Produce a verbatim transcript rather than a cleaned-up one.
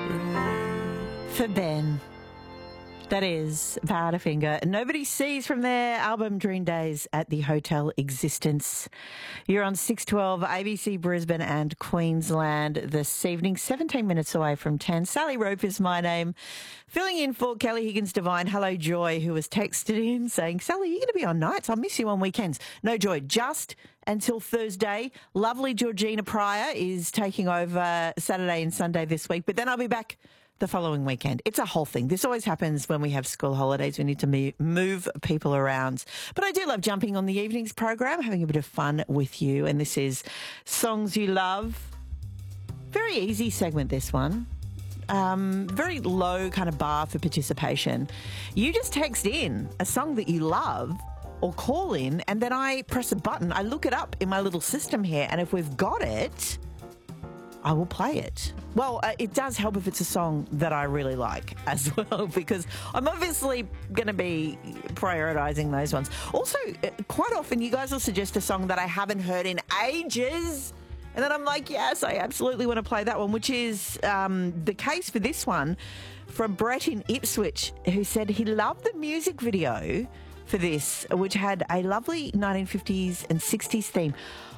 For Ben. That is Powderfinger. Nobody Sees from their album Dream Days at the Hotel Existence. You're on six twelve A B C Brisbane and Queensland this evening, seventeen minutes away from ten. Sally Rope is my name. Filling in for Kelly Higgins Divine. Hello, Joy, who was texted in saying, Sally, you're going to be on nights. I'll miss you on weekends. No, Joy, just until Thursday. Lovely Georgina Pryor is taking over Saturday and Sunday this week, but then I'll be back the following weekend. It's a whole thing. This always happens when we have school holidays. We need to move people around. But I do love jumping on the evenings program, having a bit of fun with you. And this is Songs You Love. Very easy segment, this one. Um, very low kind of bar for participation. You just text in a song that you love or call in, and then I press a button. I look it up in my little system here, and if we've got it, I will play it. Well, uh, it does help if it's a song that I really like as well, because I'm obviously going to be prioritising those ones. Also, uh, quite often you guys will suggest a song that I haven't heard in ages, and then I'm like, yes, I absolutely want to play that one, which is um, the case for this one from Brett in Ipswich, who said he loved the music video for this, which had a lovely nineteen fifties and sixties theme.